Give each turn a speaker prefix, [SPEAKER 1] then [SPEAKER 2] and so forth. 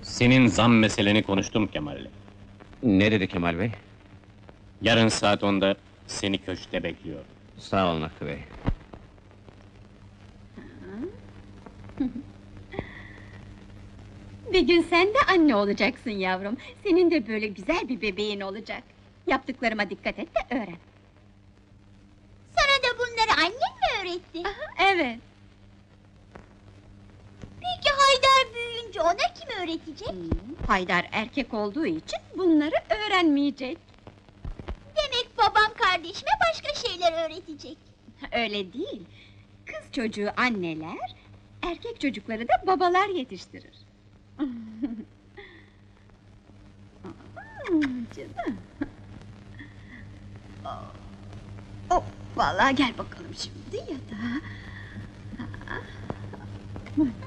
[SPEAKER 1] Senin zam meseleni konuştum Kemal'le.
[SPEAKER 2] Ne dedi Kemal Bey?
[SPEAKER 1] Yarın saat 10'da seni köşkte bekliyor.
[SPEAKER 2] Sağ olun Hakkı Bey.
[SPEAKER 3] Bir gün sen de anne olacaksın yavrum. Senin de böyle güzel bir bebeğin olacak. Yaptıklarıma dikkat et de öğren.
[SPEAKER 4] Sana da bunları annen mi öğretti?
[SPEAKER 3] Evet.
[SPEAKER 4] Peki Haydar büyüyünce ona kim öğretecek?
[SPEAKER 3] Haydar erkek olduğu için bunları öğrenmeyecek.
[SPEAKER 4] Demek babam kardeşime başka şeyler öğretecek.
[SPEAKER 3] Öyle değil. Kız çocuğu anneler, erkek çocukları da babalar yetiştirir. Canım. Oh, vallahi gel bakalım şimdi yatağa.